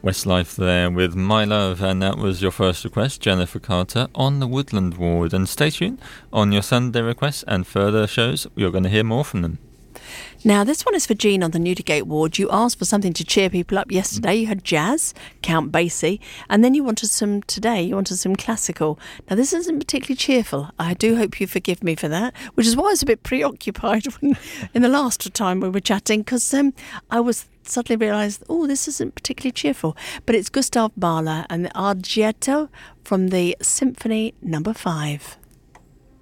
Westlife there with My Love, and that was your first request, Jennifer Carter, on the Woodland Ward. And stay tuned on your Sunday requests and further shows. You're going to hear more from them. Now, this one is for Jean on the Newdigate ward. You asked for something to cheer people up yesterday. You had jazz, Count Basie, and then you wanted some classical. Now, this isn't particularly cheerful. I do hope you forgive me for that, which is why I was a bit preoccupied in the last time we were chatting, because I was suddenly realised, this isn't particularly cheerful. But it's Gustav Mahler and the Arghetto from the Symphony No. 5.